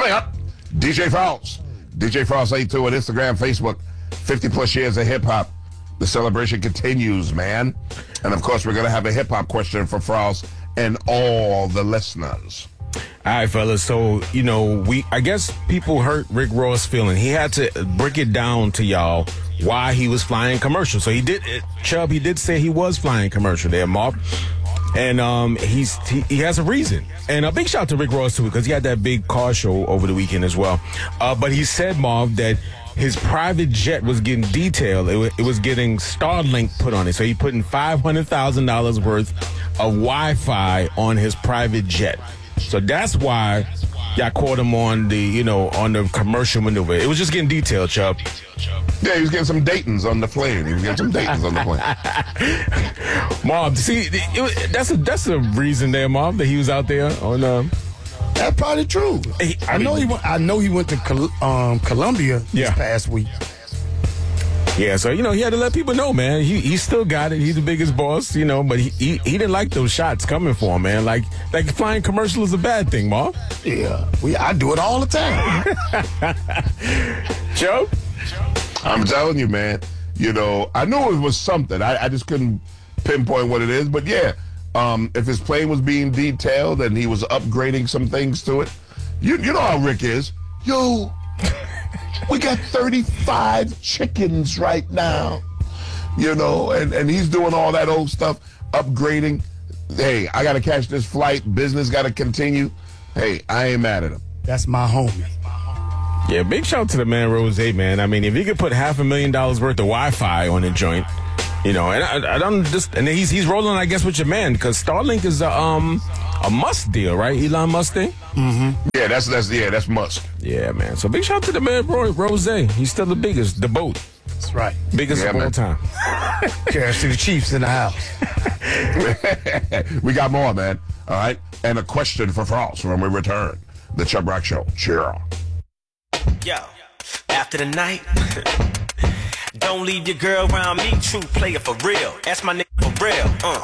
Coming up, DJ Frost. DJ Frost 82 on Instagram, Facebook. 50-plus years of hip-hop. The celebration continues, man. And, of course, we're going to have a hip-hop question for Frost and all the listeners. All right, fellas. So, I guess people hurt Rick Ross' feeling. He had to break it down to y'all why he was flying commercial. So he did say he was flying commercial there, Marv. And he has a reason. And a big shout out to Rick Ross, too, because he had that big car show over the weekend as well. But he said, Marv, that his private jet was getting detailed. It was getting Starlink put on it. So he put in $500,000 worth of Wi-Fi on his private jet. So that's why y'all caught him on the commercial maneuver. It was just getting detailed, Chubb. Yeah, he was getting some Daytons on the plane. Marv, see, that's a reason there, Marv, that he was out there on. That's probably true. I know he went to Colombia this past week. Yeah, so, he had to let people know, man. He still got it. He's the biggest boss, but he didn't like those shots coming for him, man. Like flying commercial is a bad thing, Marv. Yeah, I do it all the time. Joe? I'm telling you, man. I knew it was something. I just couldn't pinpoint what it is. But, yeah, if his plane was being detailed and he was upgrading some things to it, you know how Rick is. Yo, we got 35 chickens right now, and he's doing all that old stuff, upgrading. Hey, I got to catch this flight. Business got to continue. Hey, I ain't mad at him. That's my homie. Yeah, big shout out to the man, Rose, man. I mean, if he could put $500,000 worth of Wi-Fi on the joint, and I don't just, and he's rolling, I guess, with your man, because Starlink is a Musk deal, right? Elon Musk thing? Mm-hmm. Yeah, that's Musk. Yeah, man. So big shout out to the man, Rose. He's still the biggest, the BOAT. That's right. Biggest of all time. Cheers to the Chiefs in the house. We got more, man. All right? And a question for Frost when we return. The Chubb Rock Show. Cheer. Yo, after the night, don't leave your girl around me, true player for real. That's my nigga for real.